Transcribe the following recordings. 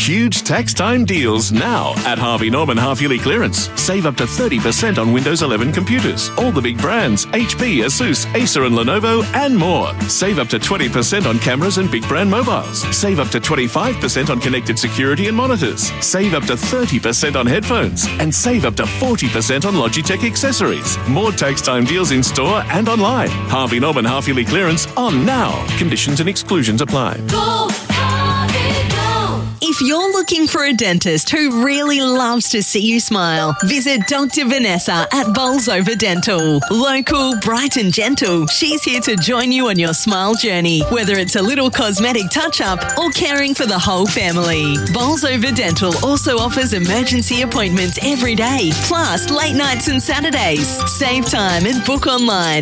Huge tax time deals now at Harvey Norman half-yearly clearance. Save up to 30% on Windows 11 computers. All the big brands, HP, Asus, Acer and Lenovo, and more. Save up to 20% on cameras and big brand mobiles. Save up to 25% on connected security and monitors. Save up to 30% on headphones. And save up to 40% on Logitech accessories. More tax time deals in store and online. Harvey Norman half-yearly clearance on now. Conditions and exclusions apply. Go, Harvey, go. If you're looking for a dentist who really loves to see you smile, visit Dr. Vanessa at Bolsover Dental. Local, bright and gentle, she's here to join you on your smile journey, whether it's a little cosmetic touch-up or caring for the whole family. Bolsover Dental also offers emergency appointments every day, plus late nights and Saturdays. Save time and book online.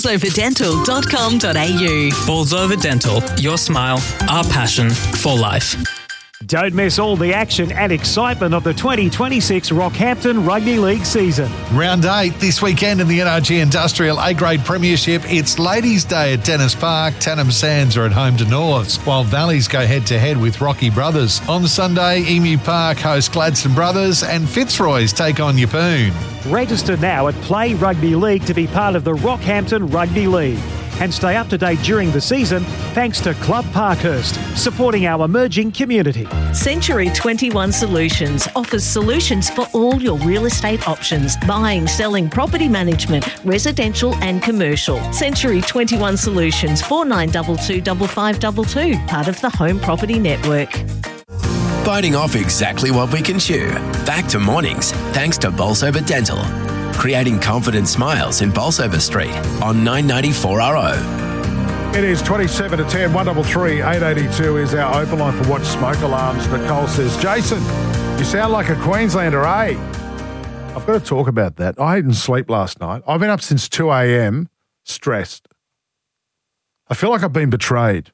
bolsoverdental.com.au. Bolsover Dental, your smile, our passion for life. Don't miss all the action and excitement of the 2026 Rockhampton Rugby League season. Round 8 this weekend in the NRG Industrial A-Grade Premiership. It's Ladies' Day at Dennis Park. Tannum Sands are at home to Norths, while Valleys go head-to-head with Rocky Brothers. On Sunday, Emu Park host Gladstone Brothers and Fitzroy's take on Yeppoon. Register now at Play Rugby League to be part of the Rockhampton Rugby League. And stay up to date during the season thanks to Club Parkhurst, supporting our emerging community. Century 21 Solutions offers solutions for all your real estate options: buying, selling, property management, residential and commercial. Century 21 Solutions, 4922 5522, part of the Home Property Network. Biting off exactly what we can chew. Back to mornings, thanks to Bolsover Dental. Creating confident smiles in Bolsover Street on 994 RO. It is 27 to 10, 133 882 is our open line for Watch Smoke Alarms. Nicole says, Jason, you sound like a Queenslander, eh? I've got to talk about that. I didn't sleep last night. I've been up since 2 a.m, stressed. I feel like I've been betrayed.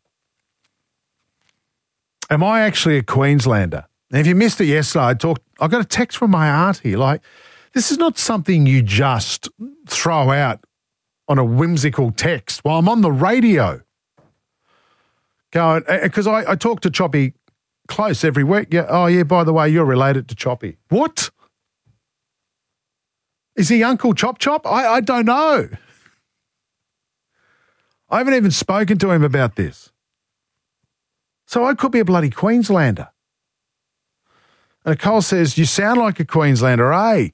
Am I actually a Queenslander? And if you missed it yesterday, I got a text from my auntie, like, this is not something you just throw out on a whimsical text while I'm on the radio. Going, because I talk to Choppy close every week. Yeah, oh, yeah, by the way, you're related to Choppy. What? Is he Uncle Chop Chop? I don't know. I haven't even spoken to him about this. So I could be a bloody Queenslander. And Nicole says, you sound like a Queenslander, eh?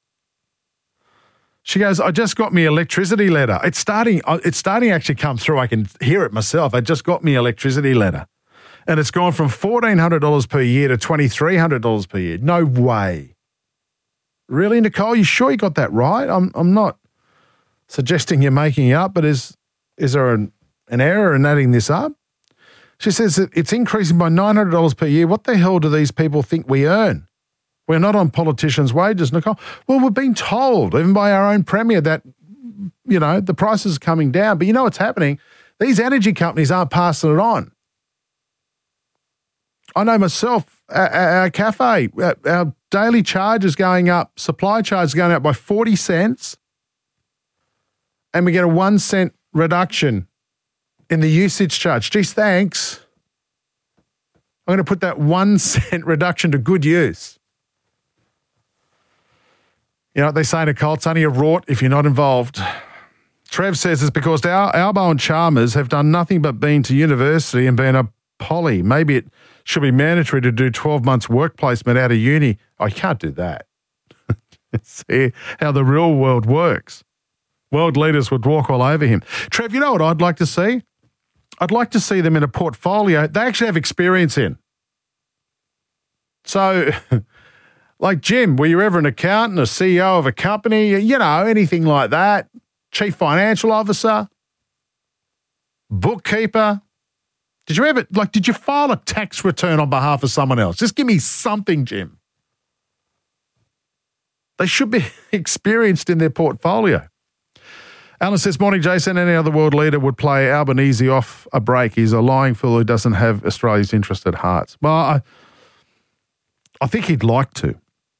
She goes, I just got me electricity letter. It's starting to actually come through. I can hear it myself. I just got me electricity letter. And it's gone from $1,400 per year to $2,300 per year. No way. Really, Nicole? You sure you got that right? I'm not suggesting you're making it up, but is there an error in adding this up? She says that it's increasing by $900 per year. What the hell do these people think we earn? We're not on politicians' wages, Nicole. Well, we've been told, even by our own Premier, that, you know, the prices are coming down. But you know what's happening? These energy companies aren't passing it on. I know myself, our cafe, our daily charge is going up, supply charge is going up by 40 cents, and we get a 1 cent reduction in the usage charge. Geez, thanks. I'm going to put that 1 cent reduction to good use. You know what they say, Nicole? It's only a rort if you're not involved. Trev says it's because Albo and Chalmers have done nothing but been to university and been a poly. Maybe it should be mandatory to do 12 months work placement out of uni. I can't do that. See how the real world works. World leaders would walk all over him. Trev, you know what I'd like to see? I'd like to see them in a portfolio they actually have experience in. So... like, Jim, were you ever an accountant, a CEO of a company, you know, anything like that? Chief financial officer? Bookkeeper? Did you file a tax return on behalf of someone else? Just give me something, Jim. They should be experienced in their portfolio. Alan says, morning, Jason. Any other world leader would play Albanese off a break. He's a lying fool who doesn't have Australia's interest at heart. Well, I think he'd like to.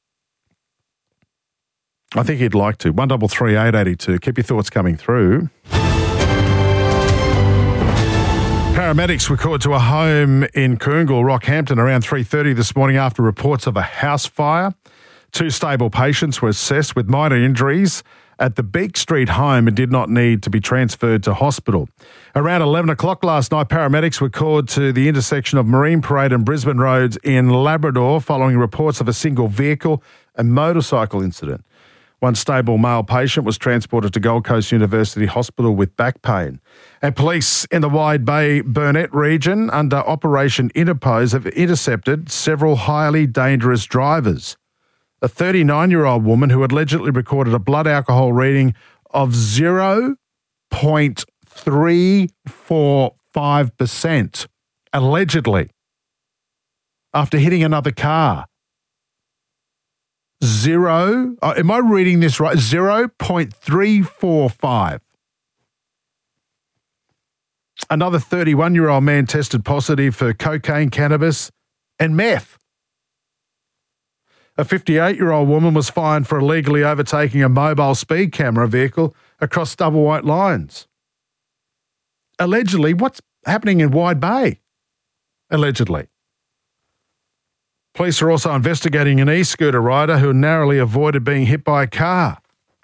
133 882. Keep your thoughts coming through. Paramedics were called to a home in Coongal, Rockhampton, around 3:30 this morning after reports of a house fire. 2 stable patients were assessed with minor injuries at the Beak Street home and did not need to be transferred to hospital. Around 11 o'clock last night, paramedics were called to the intersection of Marine Parade and Brisbane Roads in Labrador following reports of a single vehicle and motorcycle incident. One stable male patient was transported to Gold Coast University Hospital with back pain. And police in the Wide Bay Burnett region under Operation Interpose have intercepted several highly dangerous drivers. A 39-year-old woman who allegedly recorded a blood alcohol reading of 0.345%, allegedly, after hitting another car. Am I reading this right? 0.345. Another 31-year-old man tested positive for cocaine, cannabis, and meth. A 58-year-old woman was fined for illegally overtaking a mobile speed camera vehicle across double white lines. Allegedly, what's happening in Wide Bay? Allegedly. Police are also investigating an e-scooter rider who narrowly avoided being hit by a car.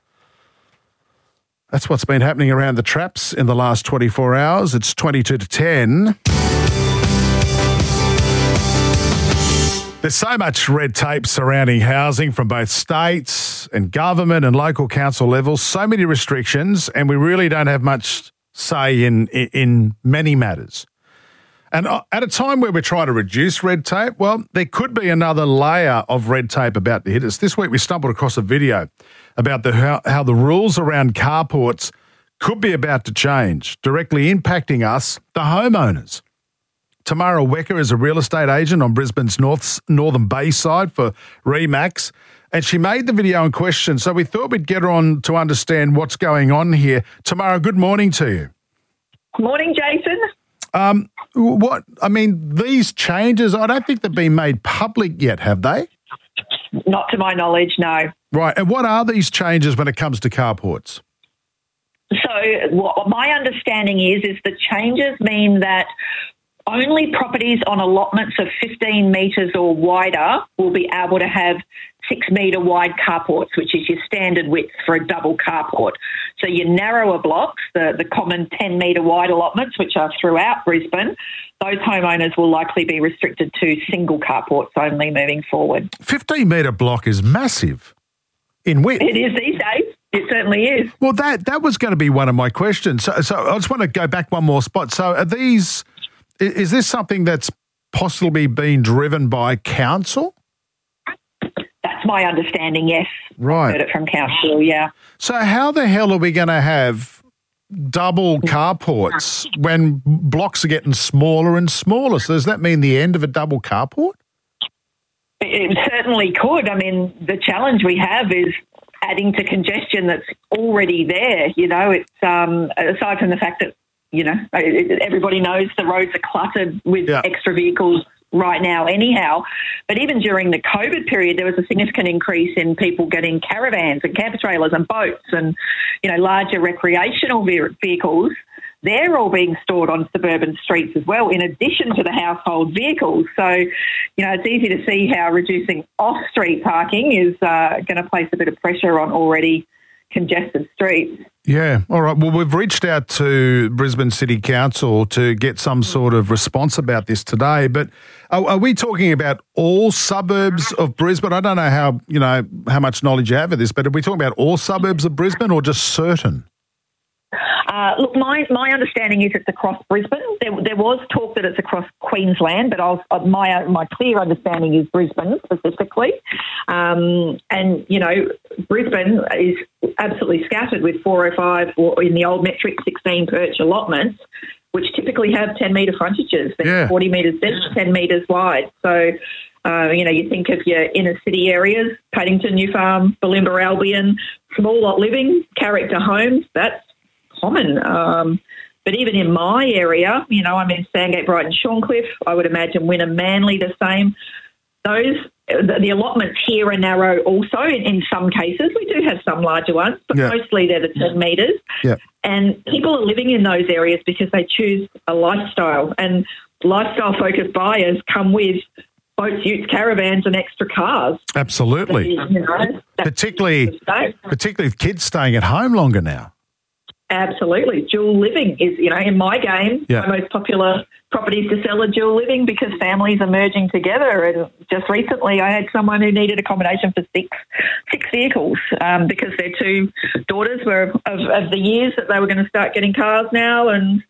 That's what's been happening around the traps in the last 24 hours. It's 22 to 10. There's so much red tape surrounding housing from both states and government and local council levels, so many restrictions, and we really don't have much say in many matters. And at a time where we're trying to reduce red tape, well, there could be another layer of red tape about to hit us. This week we stumbled across a video about how the rules around carports could be about to change, directly impacting us, the homeowners. Tamara Wecker is a real estate agent on Brisbane's Northern Bayside for Remax, and she made the video in question, so we thought we'd get her on to understand what's going on here. Tamara, good morning to you. Morning, Jason. These changes, I don't think they've been made public yet, have they? Not to my knowledge, no. Right, and what are these changes when it comes to carports? So what my understanding is the changes mean that only properties on allotments of 15 metres or wider will be able to have 6 metre wide carports, which is your standard width for a double carport. So your narrower blocks, the common 10 metre wide allotments, which are throughout Brisbane, those homeowners will likely be restricted to single carports only moving forward. 15 metre block is massive in width. It is these days. It certainly is. Well, that was going to be one of my questions. So I just want to go back one more spot. So is this something that's possibly being driven by council? That's my understanding, yes. Right. I heard it from council, yeah. So how the hell are we going to have double carports when blocks are getting smaller and smaller? So does that mean the end of a double carport? It certainly could. I mean, the challenge we have is adding to congestion that's already there. You know, it's aside from the fact that, you know, everybody knows the roads are cluttered with extra vehicles right now anyhow. But even during the COVID period, there was a significant increase in people getting caravans and camper trailers and boats and, you know, larger recreational vehicles. They're all being stored on suburban streets as well, in addition to the household vehicles. So, you know, it's easy to see how reducing off-street parking is going to place a bit of pressure on already congested streets. Yeah. All right. Well, we've reached out to Brisbane City Council to get some sort of response about this today. But are we talking about all suburbs of Brisbane? I don't know how much knowledge you have of this, but are we talking about all suburbs of Brisbane or just certain? Look, my understanding is it's across Brisbane. There was talk that it's across Queensland, but my clear understanding is Brisbane specifically. And, you know, Brisbane is absolutely scattered with 405 or in the old metric 16 perch allotments, which typically have 10 metre frontages. They're 40 metres deep, 10 metres wide. So, you know, you think of your inner city areas, Paddington, New Farm, Bulimba, Albion, small lot living, character homes, that's common. But even in my area, you know, I'm in Sandgate, Brighton, Shorncliffe, I would imagine Wynnum, Manly the same. Those the allotments here are narrow also in some cases. We do have some larger ones, but mostly they're the 10 metres. Yeah. And people are living in those areas because they choose a lifestyle. And lifestyle-focused buyers come with boats, utes, caravans and extra cars. Absolutely. Particularly with kids staying at home longer now. Absolutely. Dual living is, in my game, my most popular properties to sell are dual living because families are merging together. And just recently I had someone who needed accommodation for six vehicles because their two daughters were of the years that they were going to start getting cars now. And,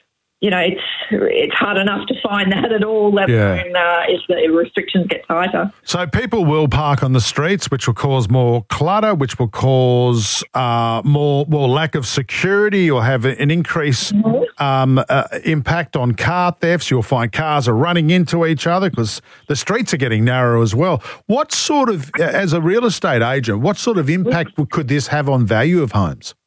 it's hard enough to find that at all, let alone if the restrictions get tighter. So people will park on the streets, which will cause more clutter, which will cause more lack of security or have an increased impact on car thefts. You'll find cars are running into each other because the streets are getting narrow as well. What sort of, as a real estate agent, what sort of impact could this have on value of homes?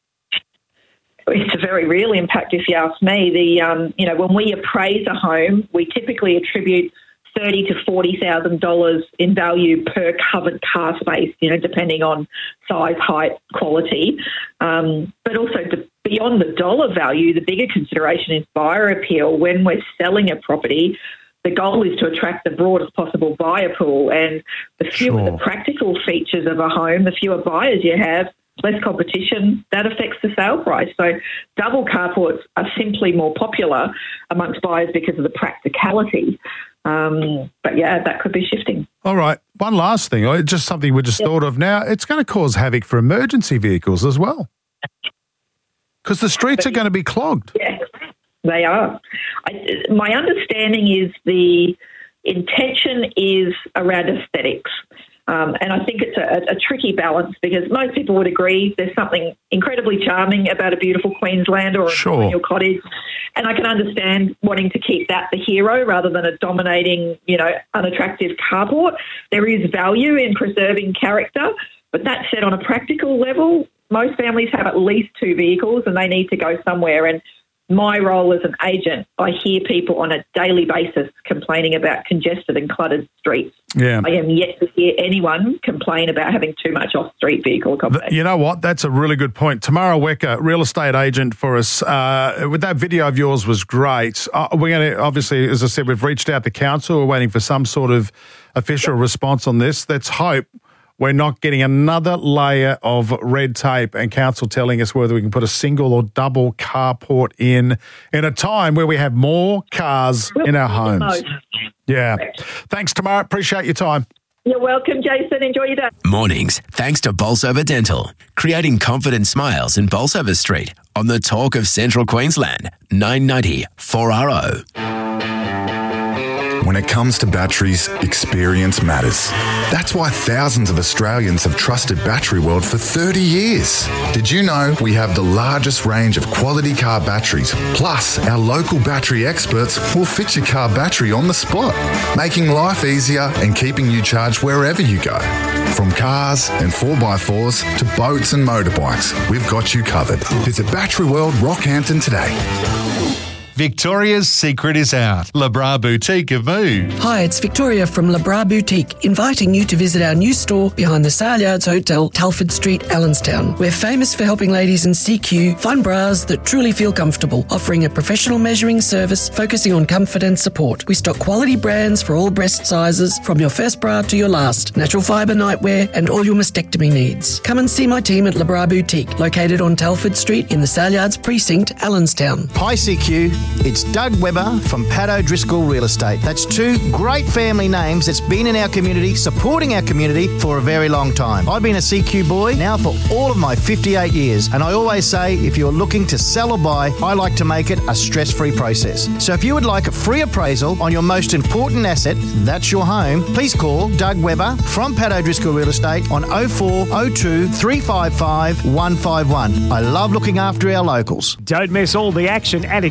It's a very real impact, if you ask me. When we appraise a home, we typically attribute $30,000 to $40,000 in value per covered car space, depending on size, height, quality. But also beyond the dollar value, the bigger consideration is buyer appeal. When we're selling a property, the goal is to attract the broadest possible buyer pool. And the fewer the practical features of a home, the fewer buyers you have, less competition, that affects the sale price. So double carports are simply more popular amongst buyers because of the practicality. But that could be shifting. All right. One last thing, just something we just thought of now. It's going to cause havoc for emergency vehicles as well because the streets are going to be clogged. Yeah, they are. My understanding is the intention is around aesthetics. And I think it's a tricky balance because most people would agree there's something incredibly charming about a beautiful Queenslander or a colonial cottage. And I can understand wanting to keep that the hero rather than a dominating, unattractive carport. There is value in preserving character. But that said, on a practical level, most families have at least two vehicles and they need to go somewhere. And my role as an agent, I hear people on a daily basis complaining about congested and cluttered streets. Yeah. I am yet to hear anyone complain about having too much off-street vehicle accommodation. You know what? That's a really good point. Tamara Wecker, real estate agent for us. With that video of yours was great. We're going to, obviously, as I said, we've reached out to council. We're waiting for some sort of official response on this. Let's hope we're not getting another layer of red tape and council telling us whether we can put a single or double carport in a time where we have more cars in our homes. Yeah. Thanks, Tamara. Appreciate your time. You're welcome, Jason. Enjoy your day. Mornings, thanks to Bolsover Dental, creating confident smiles in Bolsover Street on the Talk of Central Queensland, 990 4RO. When it comes to batteries, experience matters. That's why thousands of Australians have trusted Battery World for 30 years. Did you know we have the largest range of quality car batteries? Plus, our local battery experts will fit your car battery on the spot, making life easier and keeping you charged wherever you go. From cars and 4x4s to boats and motorbikes, we've got you covered. Visit Battery World Rockhampton today. Victoria's secret is out. Le Bras Boutique have moved. Hi, it's Victoria from Le Bras Boutique, inviting you to visit our new store behind the Saleyards Hotel, Telford Street, Allenstown. We're famous for helping ladies in CQ find bras that truly feel comfortable, offering a professional measuring service focusing on comfort and support. We stock quality brands for all breast sizes, from your first bra to your last, natural fibre nightwear and all your mastectomy needs. Come and see my team at Le Bras Boutique, located on Telford Street in the Saleyards Precinct, Allenstown. Hi CQ. It's Doug Webber from Pat O'Driscoll Real Estate. That's two great family names that's been in our community, supporting our community for a very long time. I've been a CQ boy now for all of my 58 years, and I always say if you're looking to sell or buy, I like to make it a stress-free process. So if you would like a free appraisal on your most important asset, that's your home, please call Doug Webber from Pat O'Driscoll Real Estate on 0402 355 151. I love looking after our locals. Don't miss all the action and excitement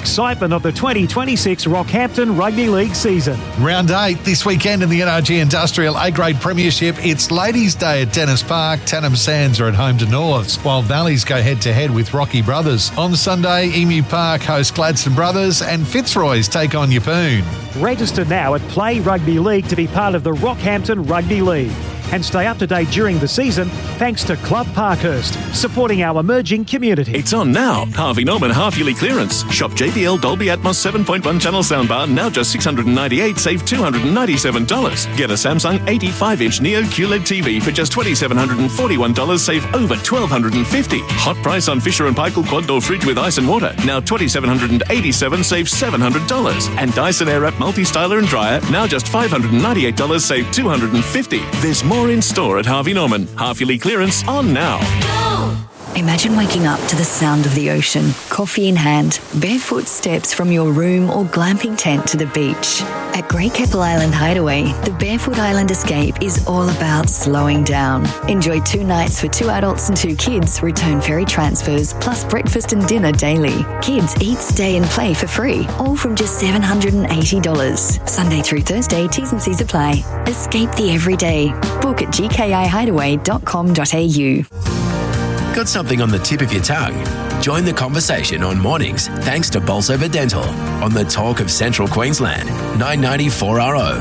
7 of the 2026 Rockhampton Rugby League season. Round 8 this weekend in the NRG Industrial A-Grade Premiership. It's Ladies' Day at Dennis Park. Tannum Sands are at home to Norths, while Valleys go head-to-head with Rocky Brothers. On Sunday, Emu Park host Gladstone Brothers and Fitzroy's take on Yeppoon. Register now at Play Rugby League to be part of the Rockhampton Rugby League. And stay up to date during the season thanks to Club Parkhurst, supporting our emerging community. It's on now. Harvey Norman half-yearly clearance. Shop JBL Dolby Atmos 7.1 channel soundbar, now just $698, save $297. Get a Samsung 85-inch Neo QLED TV for just $2,741, save over $1,250. Hot price on Fisher & Paykel quad door fridge with ice and water, now $2,787, save $700. And Dyson Airwrap multi-styler and dryer, now just $598, save $250. There's more in store at Harvey Norman. Half-yearly clearance on now. Imagine waking up to the sound of the ocean, coffee in hand, barefoot steps from your room or glamping tent to the beach. At Great Keppel Island Hideaway, the Barefoot Island Escape is all about slowing down. Enjoy 2 nights for 2 adults and 2 kids, return ferry transfers, plus breakfast and dinner daily. Kids eat, stay and play for free, all from just $780. Sunday through Thursday, T's and C's apply. Escape the everyday. Book at gkihideaway.com.au. Got something on the tip of your tongue? Join the conversation on mornings thanks to Bolsover Dental on the Talk of Central Queensland, 990 4RO.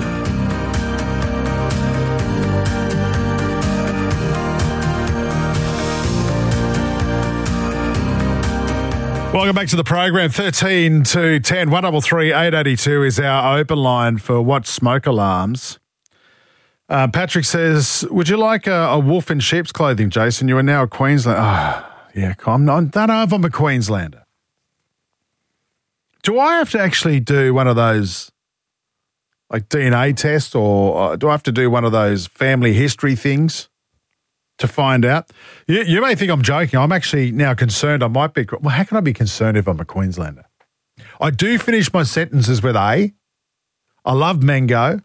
Welcome back to the program. 13 to 10, 133 882 is our open line for Watch Smoke Alarms. Patrick says, would you like a wolf in sheep's clothing, Jason? You are now a Queenslander. Yeah, I don't know if I'm a Queenslander. Do I have to actually do one of those like DNA tests, or do I have to do one of those family history things to find out? You may think I'm joking. I'm actually now concerned I might be. Well, how can I be concerned if I'm a Queenslander? I do finish my sentences with A. I love mango.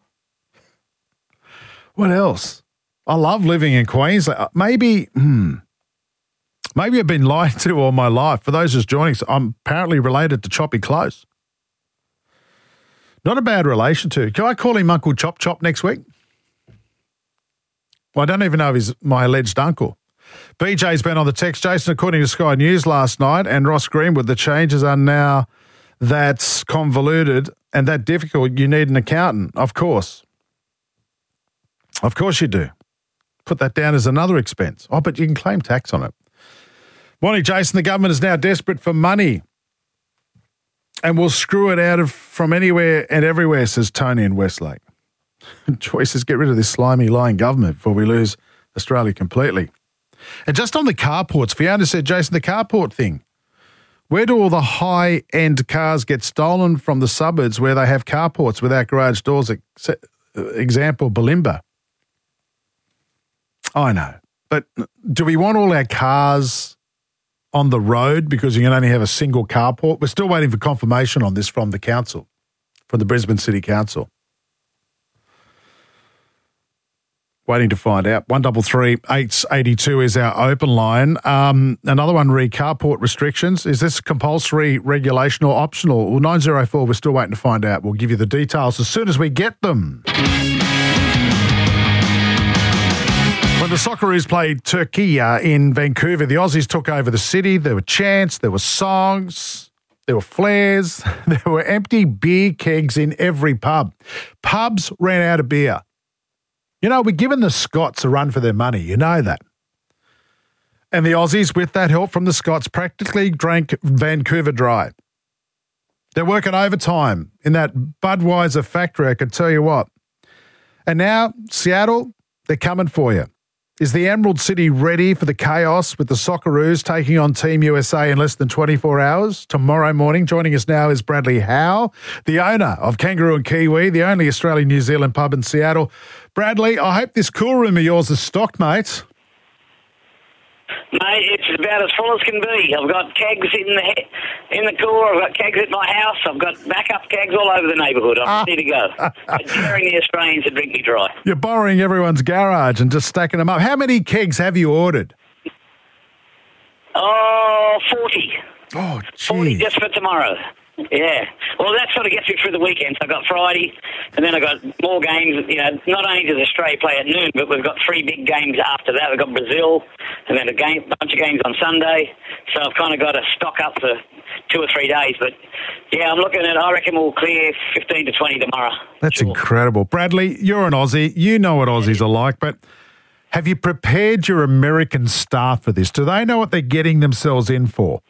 What else? I love living in Queensland. Maybe I've been lied to all my life. For those just joining us, I'm apparently related to Choppy Close. Not a bad relation to. Can I call him Uncle Chop Chop next week? Well, I don't even know if he's my alleged uncle. BJ's been on the text. Jason, according to Sky News last night and Ross Greenwood, the changes are now that convoluted and that difficult. You need an accountant, of course. Of course you do. Put that down as another expense. Oh, but you can claim tax on it. Morning, Jason. The government is now desperate for money and will screw it out from anywhere and everywhere, says Tony in Westlake. Choice is get rid of this slimy, lying government before we lose Australia completely. And just on the carports, Fiona said, Jason, the carport thing. Where do all the high-end cars get stolen from the suburbs where they have carports without garage doors? Example, Balimba. I know. But do we want all our cars on the road because you can only have a single carport? We're still waiting for confirmation on this from the council, from the Brisbane City Council. Waiting to find out. 133 882 is our open line. Another one, carport restrictions. Is this compulsory, regulation or optional? Well, 904, we're still waiting to find out. We'll give you the details as soon as we get them. When the Socceroos played Turkey in Vancouver, the Aussies took over the city. There were chants, there were songs, there were flares, there were empty beer kegs in every pub. Pubs ran out of beer. You know, we're giving the Scots a run for their money. You know that. And the Aussies, with that help from the Scots, practically drank Vancouver dry. They're working overtime in that Budweiser factory, I can tell you what. And now, Seattle, they're coming for you. Is the Emerald City ready for the chaos with the Socceroos taking on Team USA in less than 24 hours? Tomorrow morning, joining us now is Bradley Howe, the owner of Kangaroo and Kiwi, the only Australian-New Zealand pub in Seattle. Bradley, I hope this cool room of yours is stocked, mate. Mate, it's about as full as can be. I've got kegs in the cooler. I've got kegs at my house. I've got backup kegs all over the neighbourhood. I'm ready to go. I'm daring the Australians to drink me dry. You're borrowing everyone's garage and just stacking them up. How many kegs have you ordered? 40. Oh, gee. 40 just for tomorrow. Yeah. Well, that sort of gets me through the weekend. So I've got Friday, and then I've got more games. You know, not only does Australia play at noon, but we've got 3 big games after that. We've got Brazil, and then a bunch of games on Sunday. So I've kind of got to stock up for 2 or 3 days. But, yeah, I'm looking at, I reckon we'll clear 15 to 20 tomorrow. That's incredible. Bradley, you're an Aussie. You know what Aussies are like, but have you prepared your American staff for this? Do they know what they're getting themselves in for?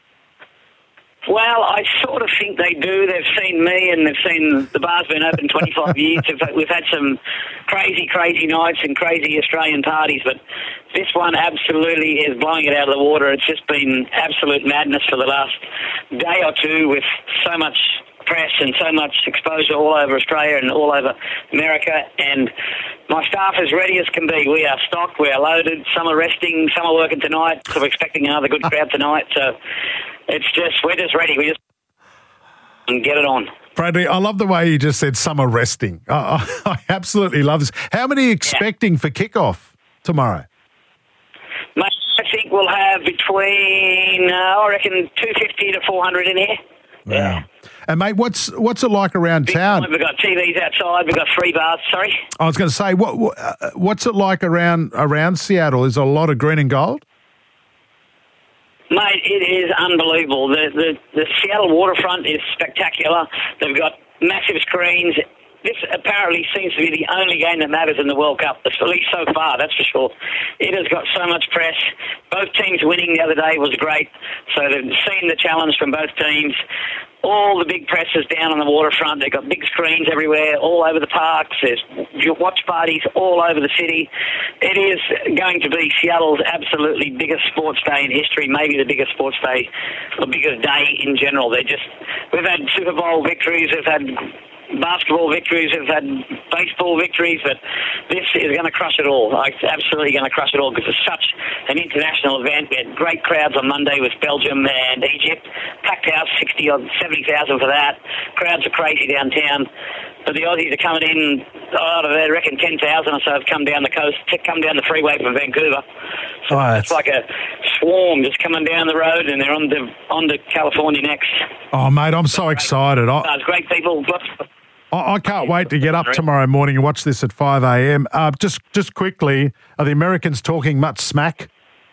Well, I sort of think they do. They've seen me and they've seen the bar's been open 25 years. We've had some crazy, crazy nights and crazy Australian parties, but this one absolutely is blowing it out of the water. It's just been absolute madness for the last day or two with so much press and so much exposure all over Australia and all over America, and my staff is ready as can be. We are stocked, we are loaded, some are resting, some are working tonight, so we're expecting another good crowd tonight, so we're just ready. We just get it on. Bradley, I love the way you just said some are resting. I absolutely love this. How many are you expecting for kickoff tomorrow? Mate, I think we'll have between, I reckon, 250 to 400 in here. Wow. Yeah. And, mate, what's it like around town? We've got TVs outside. We've got 3 bars. Sorry? I was going to say, what's it like around Seattle? Is there a lot of green and gold? Mate, it is unbelievable. The Seattle waterfront is spectacular. They've got massive screens. This apparently seems to be the only game that matters in the World Cup, at least so far, that's for sure. It has got so much press. Both teams winning the other day was great. So they've seen the challenge from both teams. All the big press is down on the waterfront. They've got big screens everywhere, all over the parks. There's watch parties all over the city. It is going to be Seattle's absolutely biggest sports day in history, maybe the biggest sports day, the biggest day in general. We've had Super Bowl victories, we've had basketball victories, we've had baseball victories, but this is going to crush it all. It's absolutely going to crush it all because it's such an international event. We had great crowds on Monday with Belgium and Egypt. Packed house, 60 or 70,000 for that. Crowds are crazy downtown. But the Aussies are coming in, I reckon 10,000 or so have come down the coast, come down the freeway from Vancouver. So it's like a swarm just coming down the road, and they're on to California next. Oh, mate, I'm so excited. It's great people. I can't wait to get up tomorrow morning and watch this at 5 a.m. Just quickly, are the Americans talking much smack?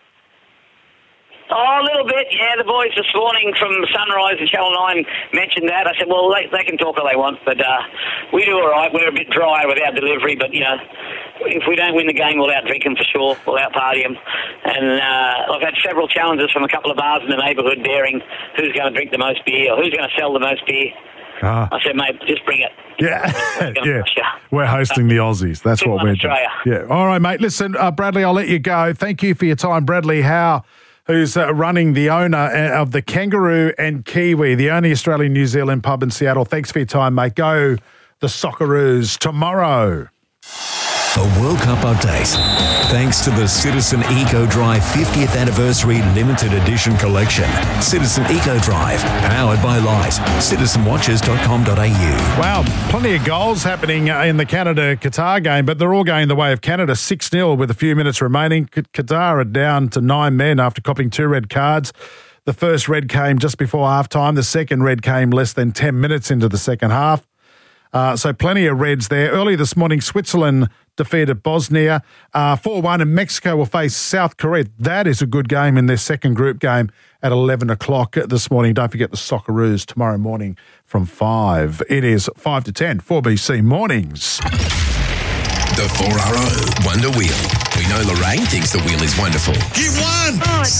Oh, a little bit, yeah. The boys this morning from Sunrise and Channel 9 mentioned that. I said, well, they can talk all they want, but we do all right. We're a bit drier with our delivery, but, you know, if we don't win the game, we'll out-drink them for sure. We'll out-party them. And I've had several challenges from a couple of bars in the neighbourhood daring who's going to drink the most beer or who's going to sell the most beer. I said, mate, just bring it. Yeah, yeah. We're hosting the Aussies. That's what we're doing. Yeah. All right, mate. Listen, Bradley, I'll let you go. Thank you for your time. Bradley Howe, who's running the owner of the Kangaroo and Kiwi, the only Australian-New Zealand pub in Seattle. Thanks for your time, mate. Go the Socceroos tomorrow. A World Cup update. Thanks to the Citizen Eco Drive 50th Anniversary Limited Edition Collection. Citizen Eco Drive, powered by Light. CitizenWatches.com.au. Wow, plenty of goals happening in the Canada-Qatar game, but they're all going the way of Canada. 6-0 with a few minutes remaining. Qatar are down to 9 men after copping 2 red cards. The first red came just before halftime. The second red came less than 10 minutes into the second half. So plenty of reds there. Early this morning, Switzerland defeated Bosnia 4-1, and Mexico will face South Korea. That is a good game in their second group game at 11 o'clock this morning. Don't forget the Socceroos tomorrow morning from 5. It is 5 to 10, 4BC Mornings. The 4RO Wonder Wheel. We know Lorraine thinks the wheel is wonderful. You won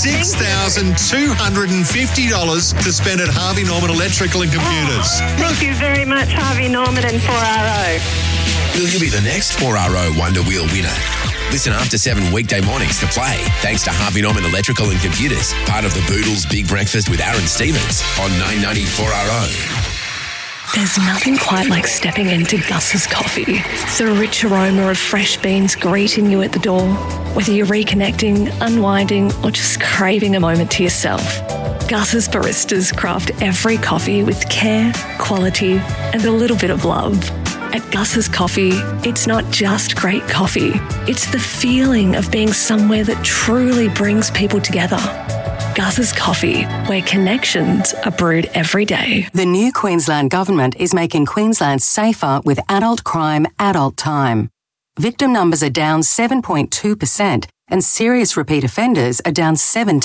$6,250 to spend at Harvey Norman Electrical and Computers. Thank you very much, Harvey Norman and 4RO. Will you be the next 4RO Wonder Wheel winner? Listen after 7 weekday mornings to play, thanks to Harvey Norman Electrical and Computers, part of the Boodles Big Breakfast with Aaron Stevens on 990 4RO. There's nothing quite like stepping into Gus's Coffee. The rich aroma of fresh beans greeting you at the door. Whether you're reconnecting, unwinding, or just craving a moment to yourself, Gus's baristas craft every coffee with care, quality, and a little bit of love. At Gus's Coffee, it's not just great coffee. It's the feeling of being somewhere that truly brings people together. Gus's Coffee, where connections are brewed every day. The new Queensland Government is making Queensland safer with adult crime, adult time. Victim numbers are down 7.2% and serious repeat offenders are down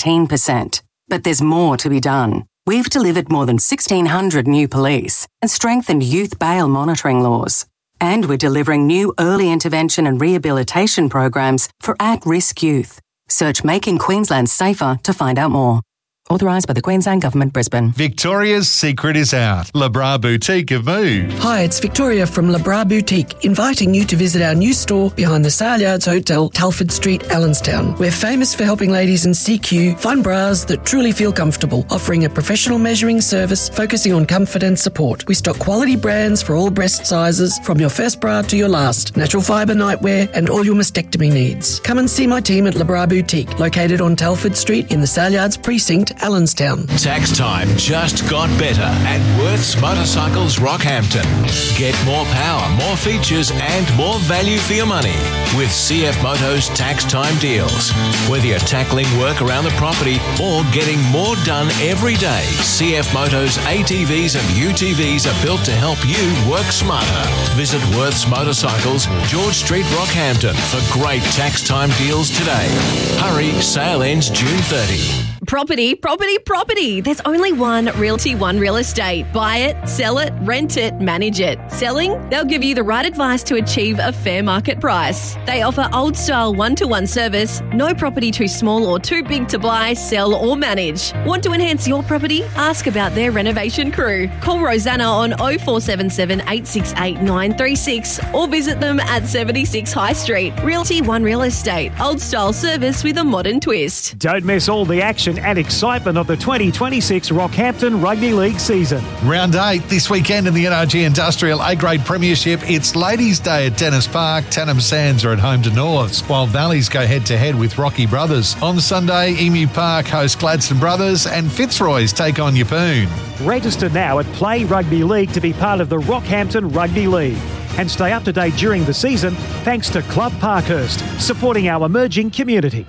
17%. But there's more to be done. We've delivered more than 1,600 new police and strengthened youth bail monitoring laws. And we're delivering new early intervention and rehabilitation programs for at-risk youth. Search Making Queensland Safer to find out more. Authorised by the Queensland Government, Brisbane. Victoria's secret is out. Labra Boutique have moved. Hi, it's Victoria from Labra Boutique, inviting you to visit our new store behind the Sale Yards Hotel, Telford Street, Allenstown. We're famous for helping ladies in CQ find bras that truly feel comfortable, offering a professional measuring service focusing on comfort and support. We stock quality brands for all breast sizes, from your first bra to your last, natural fibre nightwear and all your mastectomy needs. Come and see my team at Labra Boutique, located on Telford Street in the Sale Yards Precinct, Allenstown. Tax time just got better at Worth's Motorcycles Rockhampton. Get more power, more features and more value for your money with CF Motos tax time deals. Whether you're tackling work around the property or getting more done every day, CF Motos ATVs and UTVs are built to help you work smarter. Visit Worth's Motorcycles, George Street, Rockhampton for great tax time deals today. Hurry, sale ends June 30. Property. There's only one Realty One Real Estate. Buy it, sell it, rent it, manage it. Selling? They'll give you the right advice to achieve a fair market price. They offer old-style one-to-one service, no property too small or too big to buy, sell or manage. Want to enhance your property? Ask about their renovation crew. Call Rosanna on 0477 868 936 or visit them at 76 High Street. Realty One Real Estate. Old-style service with a modern twist. Don't miss all the action and excitement of the 2026 Rockhampton Rugby League season. Round 8 this weekend in the NRG Industrial A-Grade Premiership. It's Ladies' Day at Dennis Park. Tannum Sands are at home to Norths, while Valleys go head-to-head with Rocky Brothers. On Sunday, Emu Park host Gladstone Brothers and Fitzroy's take on Yeppoon. Register now at Play Rugby League to be part of the Rockhampton Rugby League. And stay up to date during the season thanks to Club Parkhurst, supporting our emerging community.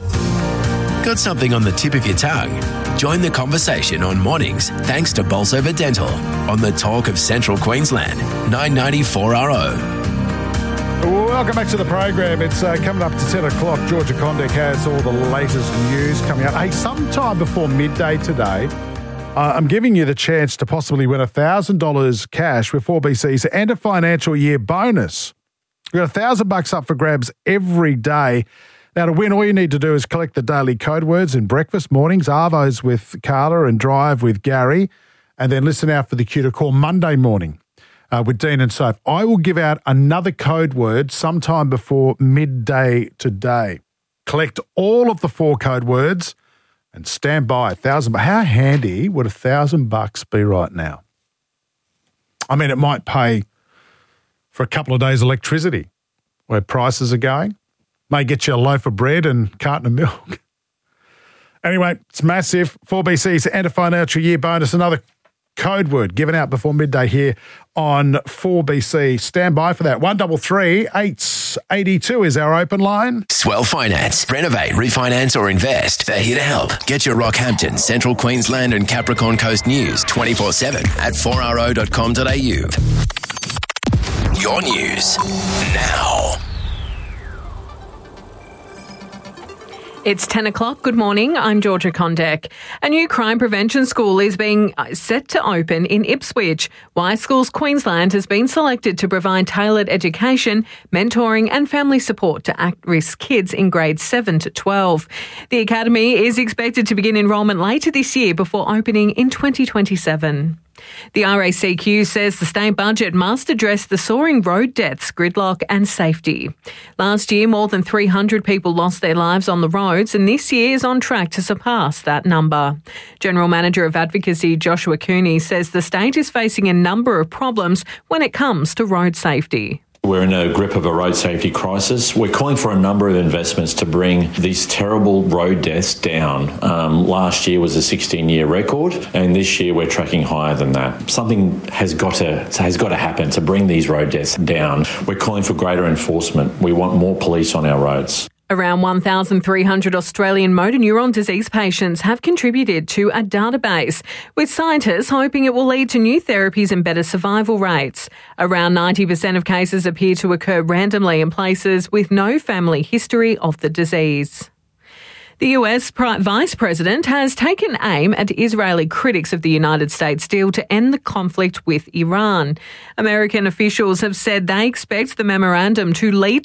Got something on the tip of your tongue? Join the conversation on mornings thanks to Bolsover Dental on the Talk of Central Queensland, 994RO. Welcome back to the program. It's coming up to 10 o'clock. Georgia Condek has all the latest news coming up. Hey, sometime before midday today, I'm giving you the chance to possibly win $1,000 cash with 4BCs and a financial year bonus. We've got $1,000 up for grabs every day. Now, to win, all you need to do is collect the daily code words in breakfast mornings, Arvos with Carla and Drive with Gary, and then listen out for the cue to call Monday morning with Dean and Soph. I will give out another code word sometime before midday today. Collect all of the 4 code words and stand by. $1,000. How handy would $1,000 be right now? I mean, it might pay for a couple of days' electricity where prices are going. May get you a loaf of bread and carton of milk. Anyway, it's massive. 4BCs and a financial year bonus. Another code word given out before midday here on 4BC. Stand by for that. 133 882 is our open line. Swell Finance. Renovate, refinance or invest. They're here to help. Get your Rockhampton, Central Queensland and Capricorn Coast news 24/7 at 4ro.com.au. Your news now. It's 10 o'clock. Good morning. I'm Georgia Condek. A new crime prevention school is being set to open in Ipswich. Y Schools Queensland has been selected to provide tailored education, mentoring and family support to at-risk kids in grades 7 to 12. The academy is expected to begin enrolment later this year before opening in 2027. The RACQ says the state budget must address the soaring road deaths, gridlock and safety. Last year, more than 300 people lost their lives on the roads, and this year is on track to surpass that number. General Manager of Advocacy Joshua Cooney says the state is facing a number of problems when it comes to road safety. We're in a grip of a road safety crisis. We're calling for a number of investments to bring these terrible road deaths down. Last year was a 16-year record, and this year we're tracking higher than that. Something has got to happen to bring these road deaths down. We're calling for greater enforcement. We want more police on our roads. Around 1,300 Australian motor neuron disease patients have contributed to a database, with scientists hoping it will lead to new therapies and better survival rates. Around 90% of cases appear to occur randomly in places with no family history of the disease. The US Vice President has taken aim at Israeli critics of the United States deal to end the conflict with Iran. American officials have said they expect the memorandum to lead